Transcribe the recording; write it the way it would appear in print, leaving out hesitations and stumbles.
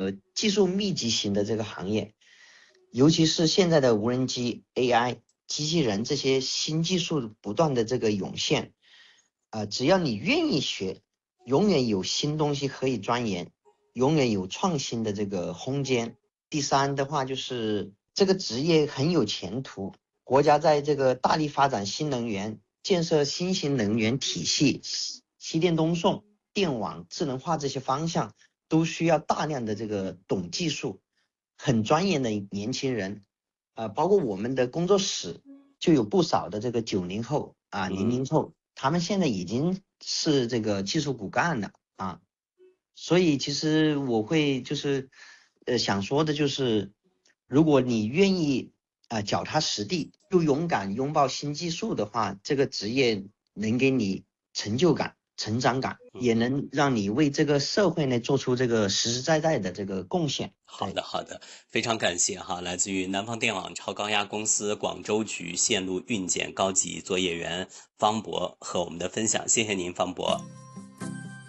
个技术密集型的这个行业，尤其是现在的无人机、AI、机器人这些新技术不断的这个涌现，只要你愿意学，永远有新东西可以钻研，永远有创新的这个空间。第三的话就是这个职业很有前途，国家在这个大力发展新能源，建设新型能源体系、西电东送、电网、智能化这些方向，都需要大量的这个懂技术、很专业的年轻人。包括我们的工作室就有不少的这个90后00后，他们现在已经是这个技术骨干了啊。所以其实我会就是想说的就是，如果你愿意脚踏实地又勇敢拥抱新技术的话，这个职业能给你成就感、成长感，也能让你为这个社会呢做出这个实实在在的这个贡献。 好的，好的，非常感谢哈，来自于南方电网超高压公司广州局线路运检高级作业员方博和我们的分享，谢谢您，方博。